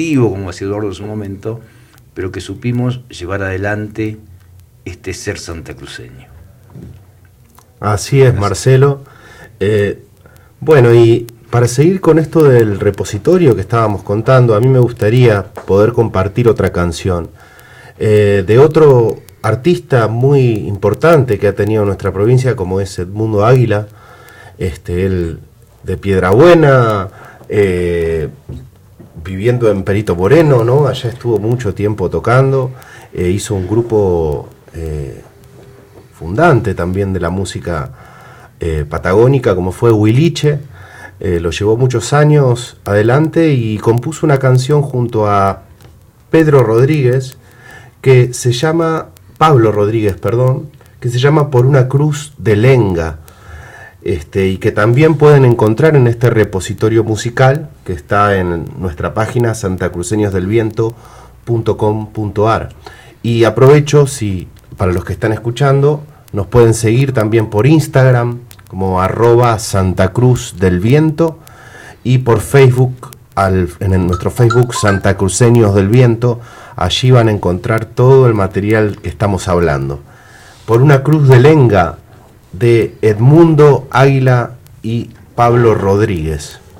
como hacía Eduardo en su momento, pero que supimos llevar adelante este ser santacruceño. Así es, Marcelo. Bueno, y para seguir con esto del repositorio que estábamos contando, a mí me gustaría poder compartir otra canción de otro artista muy importante que ha tenido nuestra provincia, como es Edmundo Águila, él de Piedrabuena, viviendo en Perito Moreno, ¿no? Allá estuvo mucho tiempo tocando, hizo un grupo fundante también de la música patagónica, como fue Huiliche, lo llevó muchos años adelante y compuso una canción junto a Pedro Rodríguez, que se llama, Pablo Rodríguez, perdón, que se llama Por una cruz de lenga, y que también pueden encontrar en este repositorio musical que está en nuestra página santacruceñosdelviento.com.ar. Y aprovecho, si para los que están escuchando, nos pueden seguir también por Instagram como @SantaCruzDelViento y por Facebook, en nuestro Facebook Santa Cruceños del Viento. Allí van a encontrar todo el material que estamos hablando. Por una cruz de lenga, de Edmundo Águila y Pablo Rodríguez.